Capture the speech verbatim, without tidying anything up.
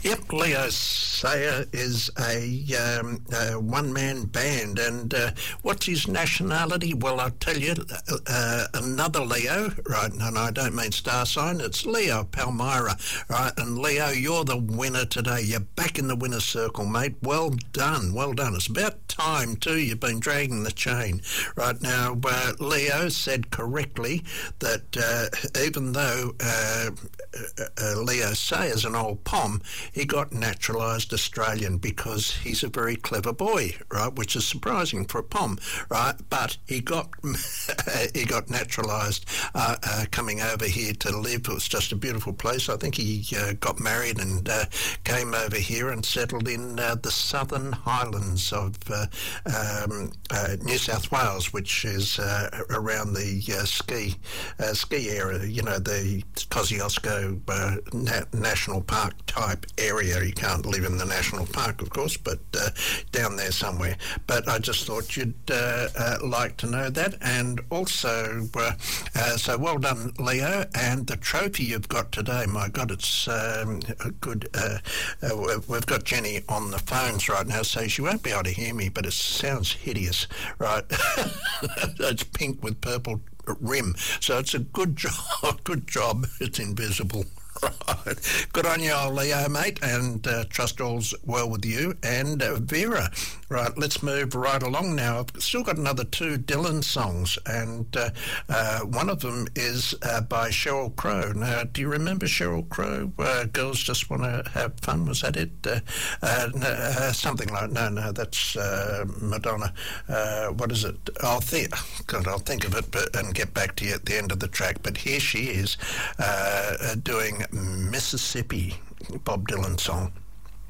Yep, Leo Sayer is a, um, a one-man band, and uh, what's his nationality? Well, I'll tell you, uh, another Leo, right, and I don't mean star sign, it's Leo Palmyra, right, and Leo, you're the winner today. You're back in the winner's circle, mate. Well done, well done. It's about time, too. You've been dragging the chain. Right now, uh, Leo said correctly that uh, even though uh, uh, Leo Sayer's an old pom, he got naturalised Australian because he's a very clever boy, right, which is surprising for a pom, right, but he got he got naturalised uh, uh, coming over here to live. It was just a beautiful place. I think he uh, got married and uh, came over here and settled in uh, the Southern Highlands of uh, um, uh, New South Wales, which is uh, around the uh, ski uh, ski area, you know, the Kosciuszko uh, Na- National Park type area. You can't live in the national park, of course, but uh, down there somewhere. But I just thought you'd uh, uh, like to know that. And also, uh, uh, so well done, Leo. And the trophy you've got today, my God, it's um, a good. Uh, uh, we've got Jenny on the phones right now, so she won't be able to hear me, but it sounds hideous, right? It's pink with purple rim, so it's a good job. Good job. It's invisible. Right. Good on you, old Leo, mate, and uh, trust all's well with you. And uh, Vera, right, let's move right along now. I've still got another two Dylan songs, and uh, uh, one of them is uh, by Sheryl Crow. Now, do you remember Sheryl Crow? Uh, Girls Just Want to Have Fun, was that it? Uh, uh, no, uh, something like, no, no, that's uh, Madonna. Uh, what is it? I'll think, God, I'll think of it but, and get back to you at the end of the track. But here she is uh, doing Mississippi, Bob Dylan song.